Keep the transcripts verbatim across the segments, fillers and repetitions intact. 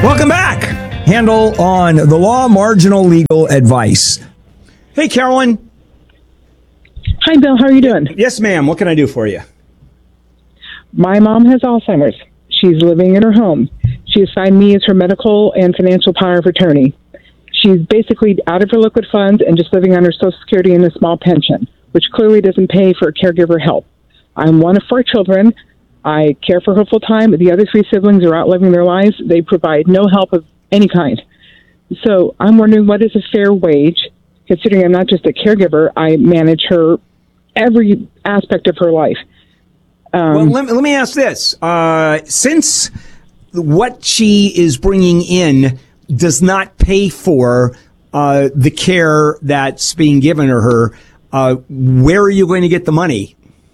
Welcome back. Handle on the law, marginal legal advice. Hey, Carolyn. Hi, Bill. How are you doing? Yes, ma'am. What can I do for you? My mom has Alzheimer's. She's living in her home. She assigned me as her medical and financial power of attorney. She's basically out of her liquid funds and just living on her Social Security and a small pension, which clearly doesn't pay for caregiver help. I'm one of four children. I care for her full time. The other three siblings are out living their lives. They provide no help of any kind. So I'm wondering, what is a fair wage, considering I'm not just a caregiver, I manage her every aspect of her life. Um, well, let, let me ask this. Uh, since what she is bringing in does not pay for uh, the care that's being given to her, uh, where are you going to get the money?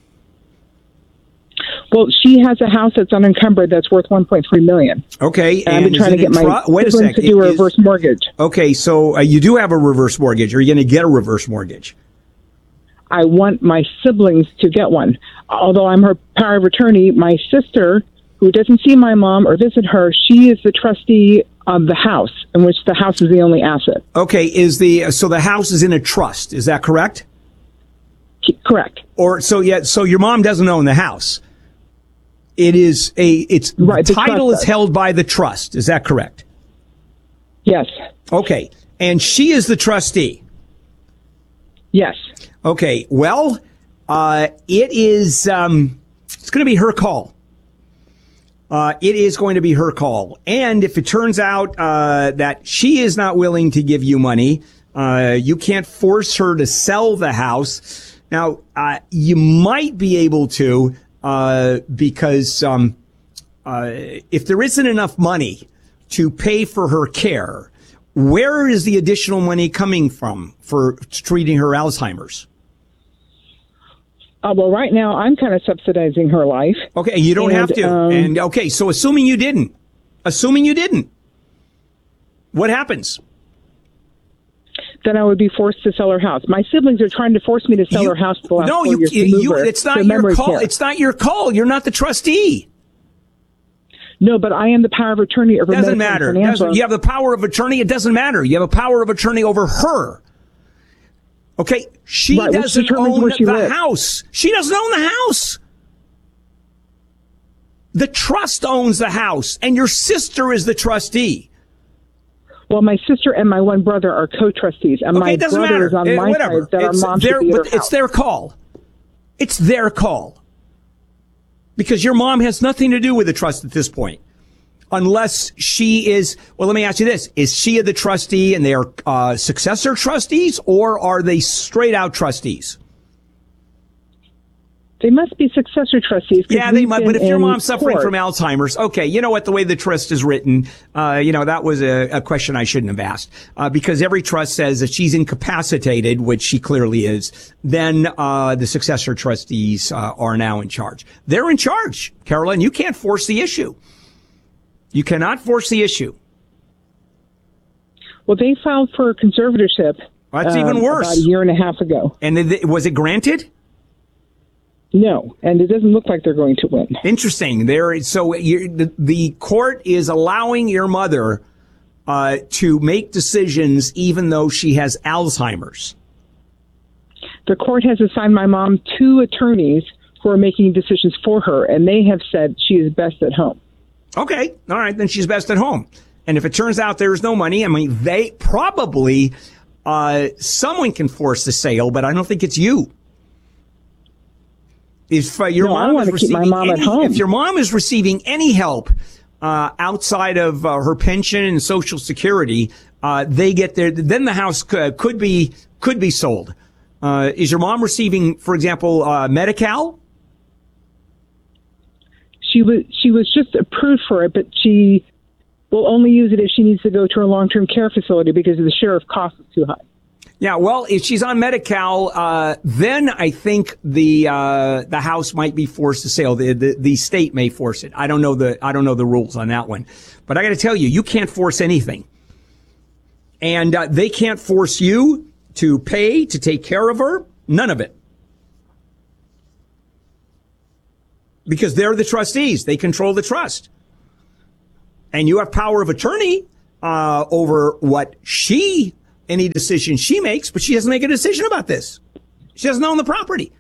Well, she has a house that's unencumbered that's worth one point three million dollars. Okay. And I've been trying to get my tru- Wait a siblings sec. to do a Is- reverse mortgage. Okay, so uh, you do have a reverse mortgage. Are you going to get a reverse mortgage? I want my siblings to get one. Although I'm her power of attorney, my sister, who doesn't see my mom or visit her, she is the trustee of the house, in which the house is the only asset. Okay, is the so the house is in a trust? Is that correct? Correct. Or so yeah. So your mom doesn't own the house. It is a its right, the title trust is held by the trust. Is that correct? Yes. Okay, and she is the trustee. Yes. Okay. Well, uh, it is. Um, it's going to be her call. Uh, it is going to be her call. And if it turns out uh, that she is not willing to give you money, uh, you can't force her to sell the house. Now, uh, you might be able to uh, because um, uh, if there isn't enough money to pay for her care, where is the additional money coming from for treating her Alzheimer's? Uh, well, right now I'm kind of subsidizing her life. Okay, you don't and, have to. Um, and okay, so assuming you didn't, assuming you didn't, what happens? Then I would be forced to sell her house. My siblings are trying to force me to sell You- her house for the last no, four you, years to you, move her it's not to your memory call. care. It's not your call. You're not the trustee. No, but I am the power of attorney over Doesn't medical matter. and financial. Doesn't, you have the power of attorney. It doesn't matter. You have a power of attorney over her. Okay, she Right, which doesn't determines own where she the lives. house. She doesn't own the house. The trust owns the house, and your sister is the trustee. Well, my sister and my one brother are co-trustees, and Okay, my it doesn't brother matter. is on Eh, my whatever. side that our It's mom their, should be at her but house. it's their call. It's their call. Because your mom has nothing to do with the trust at this point. Unless she is, well, let me ask you this. Is she the trustee and they are uh, successor trustees, or are they straight out trustees? They must be successor trustees. 'cause Yeah, they we've might. been But if your in mom's suffering court. from Alzheimer's, okay, you know what? The way the trust is written, uh, you know, that was a, a question I shouldn't have asked. Uh, because every trust says that she's incapacitated, which she clearly is, then uh, the successor trustees uh, are now in charge. They're in charge, Carolyn. You can't force the issue. You cannot force the issue. Well, they filed for conservatorship. That's um, even worse. About a year and a half ago. And it, was it granted? No, and it doesn't look like they're going to win. Interesting. There, so you're, the, the court is allowing your mother uh, to make decisions, even though she has Alzheimer's. The court has assigned my mom two attorneys who are making decisions for her, and they have said she is best at home. Okay, all right, then she's best at home. And if it turns out there's no money, I mean, they probably uh, someone can force the sale, but I don't think it's you. If uh, your No, I mom want is to keep my receiving mom at any, home. if your mom is receiving any help uh, outside of uh, her pension and Social Security, uh, they get their. Then the house could, could be could be sold. Uh, is your mom receiving, for example, uh, Medi-Cal? She was she was just approved for it, but she will only use it if she needs to go to a long-term care facility because the share of cost is too high. Yeah, well, if she's on Medi-Cal, uh, then I think the uh, the house might be forced to sell. The, the the state may force it. I don't know the I don't know the rules on that one, but I got to tell you, you can't force anything, and uh, they can't force you to pay to take care of her. None of it, because they're the trustees. They control the trust. and you have power of attorney uh, over what she, any decision she makes, but she doesn't make a decision about this. She doesn't own the property.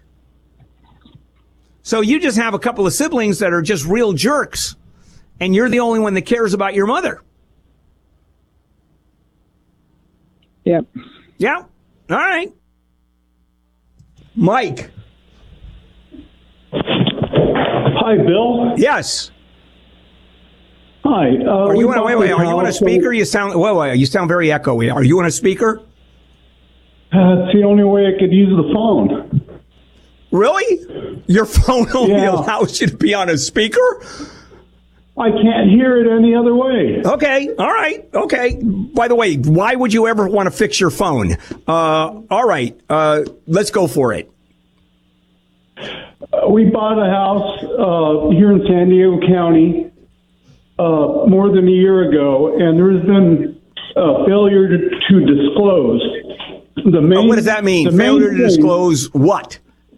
So you just have a couple of siblings that are just real jerks, and you're the only one that cares about your mother. Yep. Yeah. All right. Mike. Hi, Bill. Yes. Hi. Uh, Are you we on? Wait, bought wait. this Are you on a house, speaker? You sound. Wait, wait. You sound very echoey. Are you on a speaker? Uh, it's the only way I could use the phone. Really? Your phone only Yeah. allows you to be on a speaker? I can't hear it any other way. Okay. All right. Okay. By the way, why would you ever want to fix your phone? Uh, all right. Uh, let's go for it. Uh, we bought a house uh, here in San Diego County uh, more than a year ago, and there's been a failure to, to disclose. The main, Uh, what does that mean? the main Failure to thing- disclose what?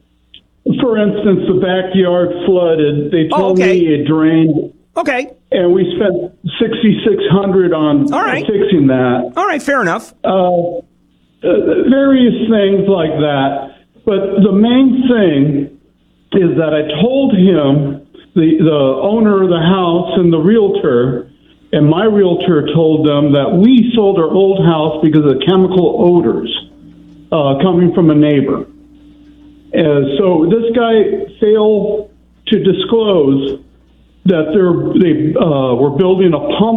For instance, the backyard flooded. They Oh, told okay. me it drained, Okay. and we spent sixty-six hundred dollars on All right. fixing that. All right. Fair enough. Uh, various things like that. But the main thing is that I told him, the, the owner of the house and the realtor, and my realtor told them that we sold our old house because of chemical odors uh, coming from a neighbor. Uh, so this guy failed to disclose that they're, they uh, were building a pump,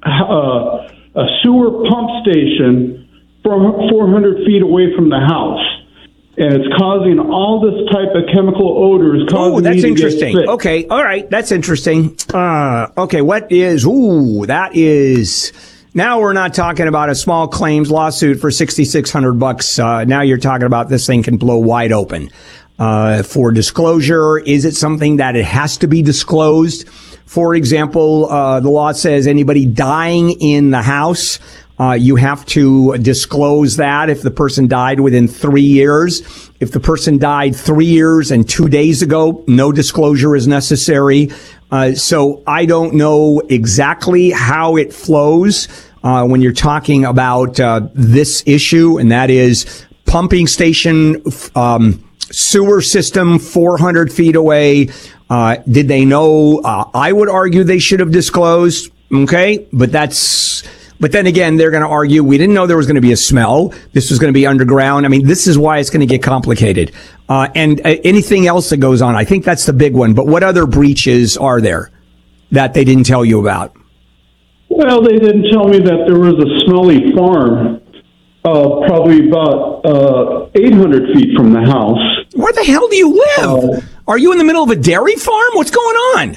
uh, a sewer pump station four hundred feet away from the house. And it's causing all this type of chemical odors. Oh, causing that's me to get interesting. sick. Okay. All right. That's interesting. Uh, okay. What is, ooh, that is, now we're not talking about a small claims lawsuit for sixty-six hundred bucks. Uh, now you're talking about this thing can blow wide open. Uh, for disclosure, is it something that it has to be disclosed? For example, uh, the law says anybody dying in the house, Uh, you have to disclose that if the person died within three years. If the person died three years and two days ago, no disclosure is necessary. Uh, so I don't know exactly how it flows uh, when you're talking about uh, this issue, and that is pumping station, um, sewer system four hundred feet away. Uh, did they know? Uh, I would argue they should have disclosed. Okay, but that's. But then again, they're going to argue we didn't know there was going to be a smell. This was going to be underground. I mean, this is why it's going to get complicated. Uh, and uh, anything else that goes on, I think that's the big one. But what other breaches are there that they didn't tell you about? Well, they didn't tell me that there was a smelly farm, uh, probably about uh, eight hundred feet from the house. Where the hell do you live? Uh, Are you in the middle of a dairy farm? What's going on?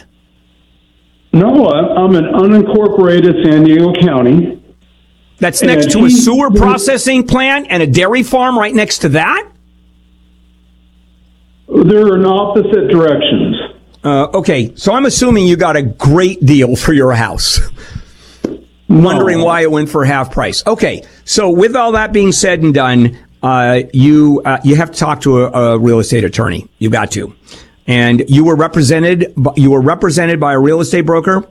No, I'm I'm in unincorporated San Diego County. That's next And to a he- sewer processing plant and a dairy farm right next to that? They're in opposite directions. Uh, okay, so I'm assuming you got a great deal for your house. Wondering No. why it went for half price. Okay, so with all that being said and done, uh, you uh, you have to talk to a, a real estate attorney. You got to, and you were represented. You were represented by a real estate broker.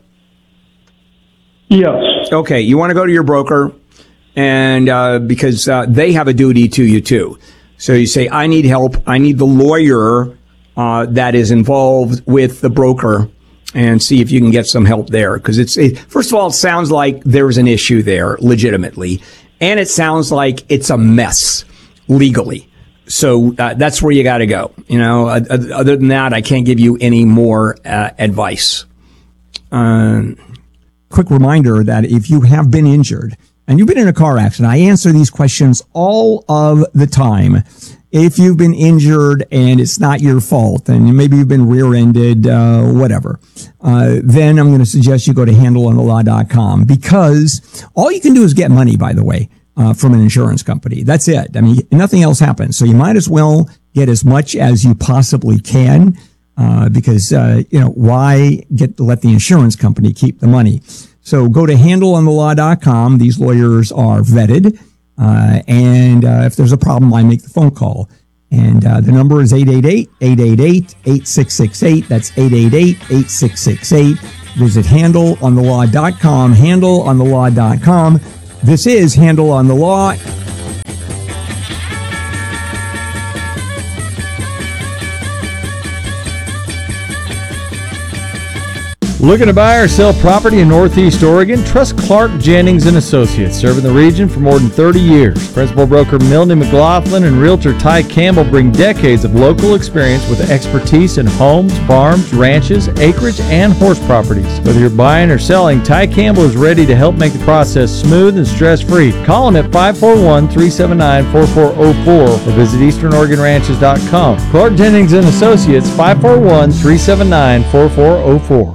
Yes. Okay, you want to go to your broker, and uh, because uh, they have a duty to you too. So you say, I need help. I need the lawyer uh, that is involved with the broker, and see if you can get some help there. Because it's it, first of all, it sounds like there's an issue there legitimately, and it sounds like it's a mess legally. So uh, that's where you got to go. You know, uh, other than that, I can't give you any more uh, advice. Um, quick reminder that if you have been injured and you've been in a car accident, I answer these questions all of the time. If you've been injured and it's not your fault, and maybe you've been rear-ended, uh, whatever, uh, then I'm going to suggest you go to handle on the law dot com, because all you can do is get money, by the way, uh, from an insurance company. That's it. I mean, nothing else happens. So you might as well get as much as you possibly can, uh, because, uh, you know, why get to let the insurance company keep the money? So go to handle on the law dot com. These lawyers are vetted. Uh, and, uh, if there's a problem, I make the phone call. And uh, the number is eight eight eight, eight eight eight, eight six six eight. That's eight eight eight, eight six six eight. Visit handle on the law dot com, handle on the law dot com. This is Handle on the Law. Looking to buy or sell property in Northeast Oregon? Trust Clark Jennings and Associates, serving the region for more than thirty years. Principal broker Milne McLaughlin and realtor Ty Campbell bring decades of local experience with expertise in homes, farms, ranches, acreage, and horse properties. Whether you're buying or selling, Ty Campbell is ready to help make the process smooth and stress-free. Call him at five four one, three seven nine, four four zero four or visit eastern oregon ranches dot com. Clark Jennings and Associates, five four one, three seven nine, four four zero four.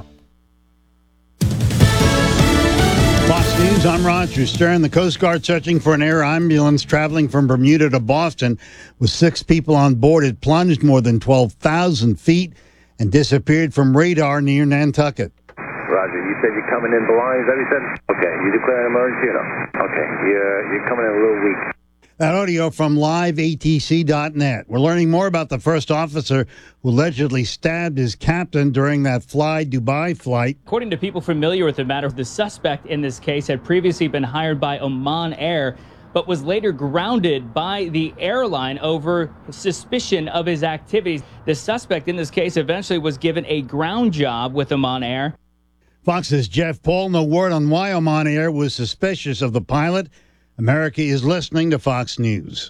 I'm Roger Stern. The Coast Guard searching for an air ambulance traveling from Bermuda to Boston with six people on board. It plunged more than twelve thousand feet and disappeared from radar near Nantucket. Roger, you said you're coming in blind. Is that what you said? Okay, you declare an emergency or no? Okay, you're, you're coming in a little weak. That audio from live A T C dot net. We're learning more about the first officer who allegedly stabbed his captain during that Fly Dubai flight. According to people familiar with the matter, the suspect in this case had previously been hired by Oman Air, but was later grounded by the airline over suspicion of his activities. The suspect in this case eventually was given a ground job with Oman Air. Fox's Jeff Paul, no word on why Oman Air was suspicious of the pilot. America is listening to Fox News.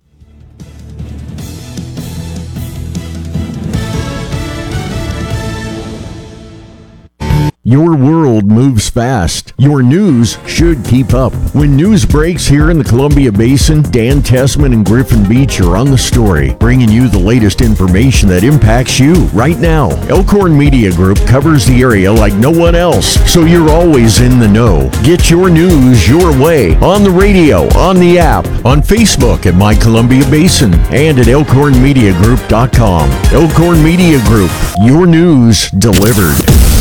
Your world moves fast. Your news should keep up. When news breaks here in the Columbia Basin, Dan Tessman and Griffin Beach are on the story, bringing you the latest information that impacts you right now. Elkhorn Media Group covers the area like no one else, so you're always in the know. Get your news your way on the radio, on the app, on Facebook at My Columbia Basin, and at elkhorn media group dot com. Elkhorn Media Group, your news delivered.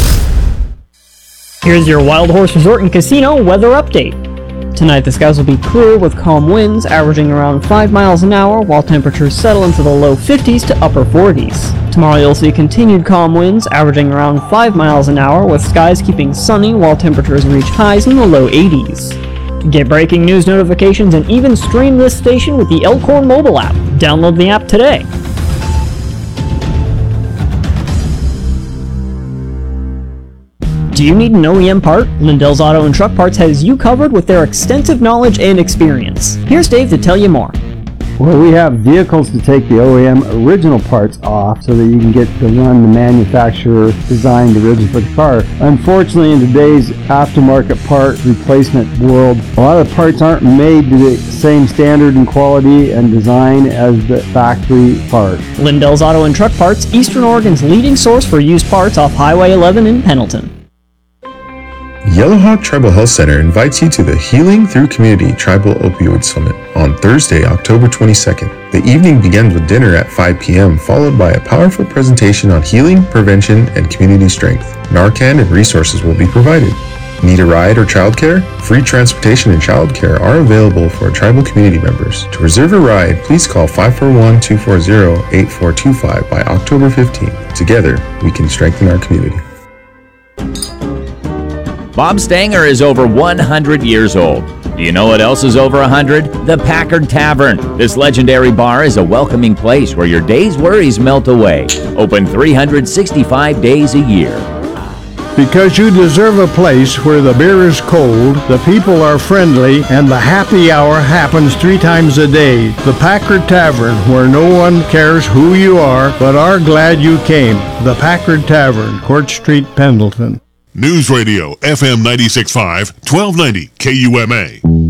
Here's your Wild Horse Resort and Casino weather update. Tonight the skies will be clear with calm winds averaging around five miles an hour while temperatures settle into the low fifties to upper forties. Tomorrow you'll see continued calm winds averaging around five miles an hour with skies keeping sunny while temperatures reach highs in the low eighties. Get breaking news notifications and even stream this station with the Elkhorn mobile app. Download the app today. Do you need an O E M part? Lindell's Auto and Truck Parts has you covered with their extensive knowledge and experience. Here's Dave to tell you more. Well, we have vehicles to take the O E M original parts off so that you can get to run the manufacturer designed originally for the car. Unfortunately, in today's aftermarket part replacement world, a lot of the parts aren't made to the same standard and quality and design as the factory part. Lindell's Auto and Truck Parts, Eastern Oregon's leading source for used parts off Highway eleven in Pendleton. Yellowhawk Tribal Health Center invites you to the Healing Through Community Tribal Opioid Summit on Thursday, October twenty-second. The evening begins with dinner at five p.m., followed by a powerful presentation on healing, prevention, and community strength. Narcan and resources will be provided. Need a ride or childcare? Free transportation and childcare are available for tribal community members. To reserve a ride, please call five four one, two four zero, eight four two five by October fifteenth. Together, we can strengthen our community. Bob Stanger is over one hundred years old. Do you know what else is over one hundred? The Packard Tavern. This legendary bar is a welcoming place where your day's worries melt away. Open three hundred sixty-five days a year. Because you deserve a place where the beer is cold, the people are friendly, and the happy hour happens three times a day. The Packard Tavern, where no one cares who you are, but are glad you came. The Packard Tavern, Court Street, Pendleton. News Radio, F M ninety-six point five, twelve ninety K U M A.